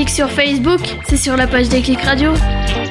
musique sur Facebook, c'est sur la page Déclic Radio.